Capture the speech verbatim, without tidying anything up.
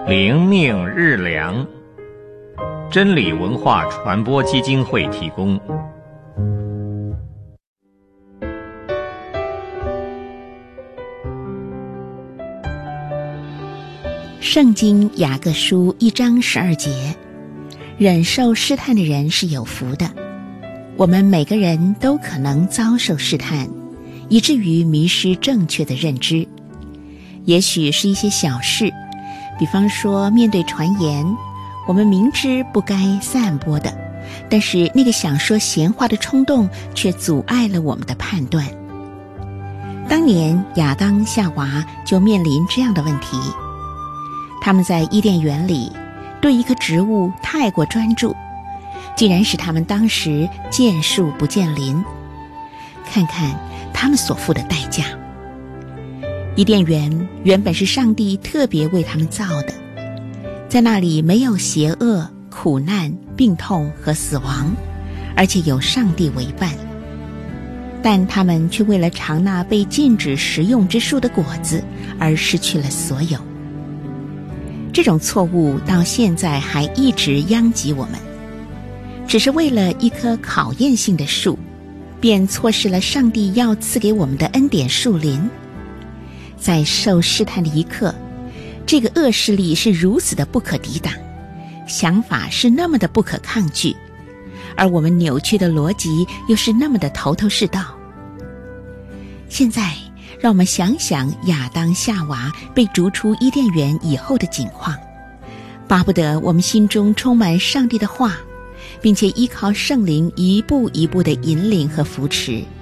灵命日粮，真理文化传播基金会提供。 圣经雅各书一章十二节，忍受试探的人是有福的。我们每个人都可能遭受试探，以至于迷失正确的认知。也许是一些小事，比方说面对传言，我们明知不该散播的，但是那个想说闲话的冲动却阻碍了我们的判断。当年亚当夏娃就面临这样的问题，他们在伊甸园里对一棵植物太过专注，竟然使他们当时见树不见林。看看他们所付的代价。伊甸园原本是上帝特别为他们造的，在那里没有邪恶、苦难、病痛和死亡，而且有上帝为伴。但他们却为了尝那被禁止食用之树的果子而失去了所有。这种错误到现在还一直殃及我们，只是为了一棵考验性的树，便错失了上帝要赐给我们的恩典树林。在受试探的一刻，这个恶势力是如此的不可抵挡，想法是那么的不可抗拒，而我们扭曲的逻辑又是那么的头头是道。现在让我们想想亚当夏娃被逐出伊甸园以后的景况，巴不得我们心中充满上帝的话，并且依靠圣灵一步一步的引领和扶持，